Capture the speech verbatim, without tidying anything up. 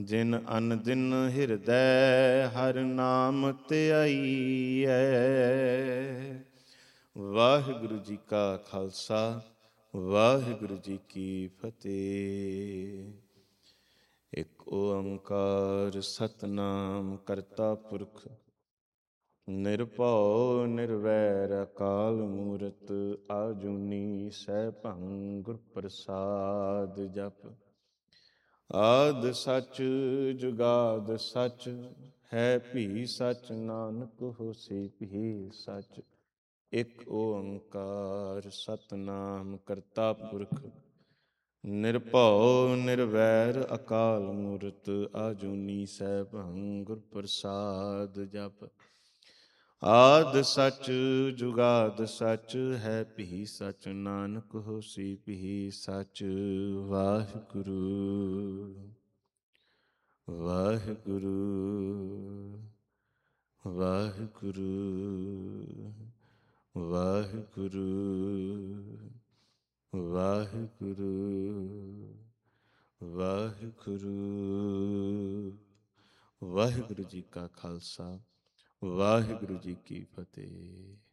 ਜਿਨ ਅਨ ਦਿਨ ਹਿਰਦੈ ਹਰਿ ਨਾਮ ਧਿਆਈਐ। ਵਾਹਿਗੁਰੂ ਜੀ ਕਾ ਖਾਲਸਾ, ਵਾਹਿਗੁਰੂ ਜੀ ਕੀ ਫਤਿਹ। ਇੱਕ ਓੰਕਾਰ ਸਤਿਨਾਮ ਕਰਤਾ ਪੁਰਖ, ਨਿਰਭਉ ਨਿਰਵੈਰ ਅਕਾਲ ਮੂਰਤ, ਆਜੂਨੀ ਸੈਭੰ ਗੁਰ ਪ੍ਰਸਾਦ। ਜਪ ਆਦਿ ਸਚ ਜੁਗਾਦ ਸਚ, ਹੈ ਭੀ ਸਚ ਨਾਨਕ ਹੋਸੀ ਭੀ ਸਚ। ਇੱਕ ਓੰਕਾਰ ਸਤਿਨਾਮ ਕਰਤਾ ਪੁਰਖ, ਨਿਰਭਉ ਨਿਰਵੈਰ ਅਕਾਲ ਮੂਰਤ, ਆਜੂਨੀ ਸੈਭੰ ਗੁਰ ਪ੍ਰਸਾਦ। ਜਪ ਆਦਿ ਸਚ ਜੁਗਾਦ ਸਚ, ਹੈ ਭੀ ਸਚ ਨਾਨਕ ਹੋਸੀ ਭੀ ਸਚ। ਵਾਹਿਗੁਰੂ ਵਾਹਿਗੁਰੂ ਵਾਹਿਗੁਰੂ ਵਾਹਿਗੁਰੂ ਵਾਹਿਗੁਰੂ ਵਾਹਿਗੁਰੂ। ਵਾਹਿਗੁਰੂ ਜੀ ਕਾ ਖਾਲਸਾ, ਵਾਹਿਗੁਰੂ ਜੀ ਕੀ ਫਤਿਹ।